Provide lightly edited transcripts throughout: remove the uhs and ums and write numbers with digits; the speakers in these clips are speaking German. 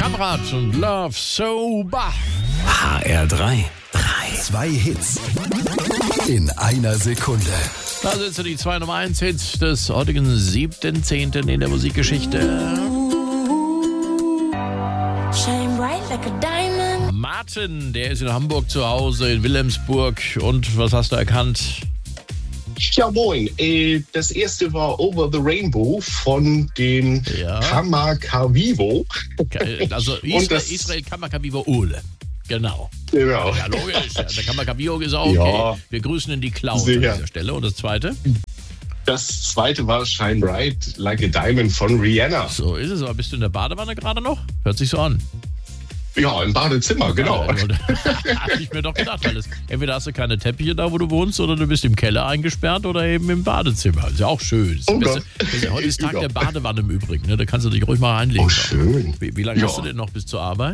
Amrat und Love Sober. HR3. 2 Hits in einer Sekunde. Da sind sie, die 2 Nummer 1 Hits des heutigen 7.10. in der Musikgeschichte. Shine bright like a diamond. Martin, der ist in Hamburg zu Hause, in Wilhelmsburg. Und was hast du erkannt? Ja, moin. Das erste war Over the Rainbow von dem Kamakawiwo. Also Israel Kamakawiwo Ole. Genau. Genau. Ja, logisch. Ja, der Kamakawiwo ist auch okay. Ja. Wir grüßen in die Cloud Sicher. an dieser Stelle. Und das zweite? Das zweite war Shine Bright Like a Diamond von Rihanna. So ist es. Aber bist du in der Badewanne gerade noch? Hört sich so an. Ja, im Badezimmer, genau. Hatte ich mir doch gedacht, weil entweder hast du keine Teppiche da, wo du wohnst, oder du bist im Keller eingesperrt oder eben im Badezimmer. Ist ja auch schön. Heute ist Tag der Badewanne im Übrigen. Ne? Da kannst du dich ruhig mal reinlegen. Oh, schön. Wie lange hast du denn noch bis zur Arbeit?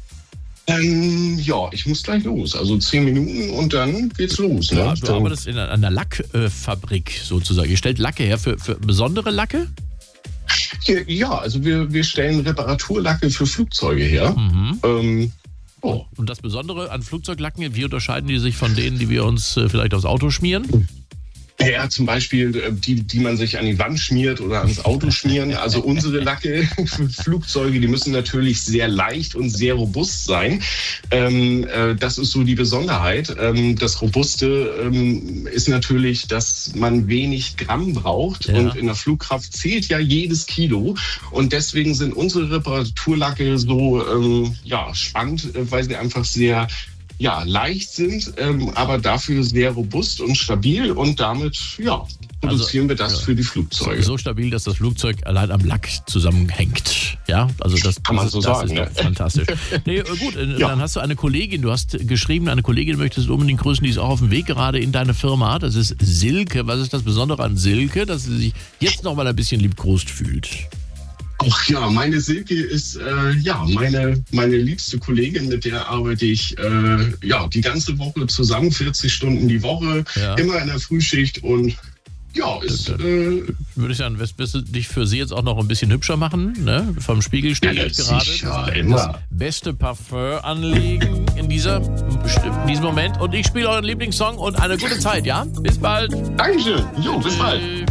Ja, ich muss gleich los. Also 10 Minuten und dann geht's los. Ne? Ja, du arbeitest in einer Lackfabrik sozusagen. Ihr stellt Lacke her für besondere Lacke? Ja, also wir stellen Reparaturlacke für Flugzeuge her. Und das Besondere an Flugzeuglacken, wie unterscheiden die sich von denen, die wir uns vielleicht aufs Auto schmieren? Ja, zum Beispiel die man sich an die Wand schmiert oder ans Auto schmieren. Also unsere Lacke für Flugzeuge, die müssen natürlich sehr leicht und sehr robust sein. Das ist so die Besonderheit. Das Robuste ist natürlich, dass man wenig Gramm braucht. Ja. Und in der Flugkraft zählt ja jedes Kilo. Und deswegen sind unsere Reparaturlacke so spannend, weil sie einfach sehr leicht sind, aber dafür sehr robust und stabil und damit produzieren wir das für die Flugzeuge. So stabil, dass das Flugzeug allein am Lack zusammenhängt. Ja, also das kann man so sagen. Das ist fantastisch. Nee, gut, dann hast du eine Kollegin, du hast geschrieben, eine Kollegin möchtest du unbedingt grüßen, die ist auch auf dem Weg gerade in deine Firma. Das ist Silke. Was ist das Besondere an Silke, dass sie sich jetzt noch mal ein bisschen liebkost fühlt? Ach ja, meine Silke ist meine liebste Kollegin, mit der arbeite ich die ganze Woche zusammen, 40 Stunden die Woche, immer in der Frühschicht und würde ich sagen, wirst du dich für sie jetzt auch noch ein bisschen hübscher machen, ne? Vom Spiegel stehe ich gerade. Das beste Parfum anlegen in diesem Moment. Und ich spiele euren Lieblingssong und eine gute Zeit, ja? Bis bald. Dankeschön. Jo, bis bald.